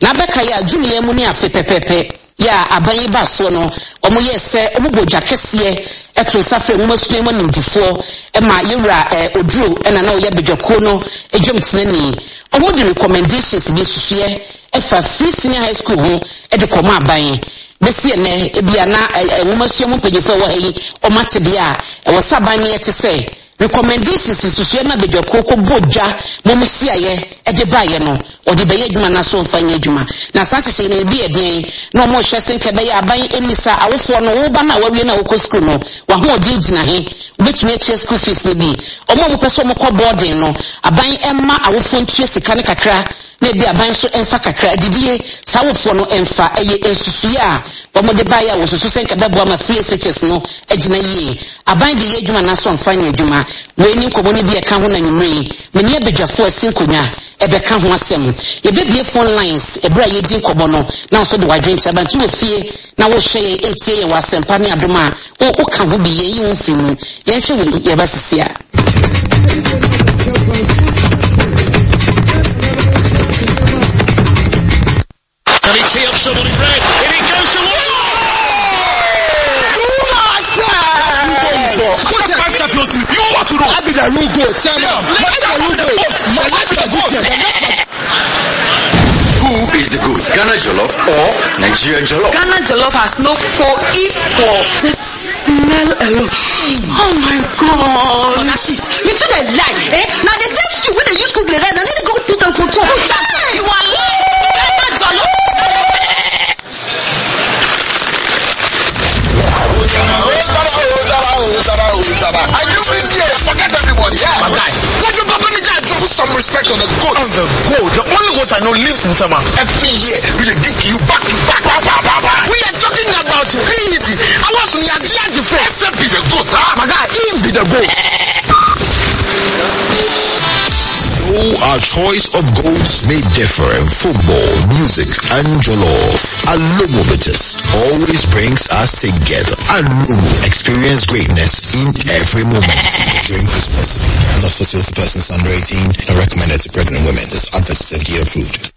na beka ya Julia mu ne afe pepepe ya aban ba so no omo yese omo boja kese etro safre mu masua mu nimdifo ma yewra oduro na na oya bedwako no ejwemtene omo di recommendations bi susuye efa free senior high school ho de koma aban besi ne ebia na mu masua mu pejefo wo hayi o matede a wo saban me yete say recommendations susuye na bedwako ko boja mo musiaye de baye no odi beye adwuma na so mfanya adwuma na sasese na bi eden na mo hwese nke beye aban emisa awofo no wo ba na wawie na wo school no wa ho odi gina he betumi atue school fees ne bi omo mo pese mo ko boarding no aban emma awofo ntue sika ne kakra na bi aban so emfa kakra didie sa awofo no emfa eye ensusuye a omo de baye wo susu senka bebo ma free SHS no agina yi aban de ye adwuma na so mfanya adwuma we ni komoni bi e ka ho na nwumre meni abedwafo asinkonya ebeka ho asem ebebie phone lines ebra ye din kobono na so de wadwen chabantu ofie na wo hye etie ye wasempa ne adoma o ka ho bi ye yi wo fimu ye hye wo ye basisia Can he tee up someone in red? Here he goes to You want to know? I be the real goat. Who is the goat? Ghana Jollof or Nigerian Jollof? Ghana Jollof has no co-equal. The smell alone. Oh my God. Oh, that's shit. You tell a lie. Now the same stew when they use cook the rice and then they go put them for two. You are lying. Ghana Jollof. Are you in here? Forget everybody. Yeah, my guy. What you got me to put some respect on the goat? On the goat. The only goat I know lives in Tama. Every year, we give to you back to back. We are talking about Trinity. I was in your judge face. Except be the goat, huh? My guy, him be the goat. Though our choice of goats may differ in football, music, and jollof, Alumobitus always brings us together. Alumo, experience greatness in every moment. Drink responsibly. Not for sale to persons under 18 and recommended to pregnant women. This advert is FDA approved.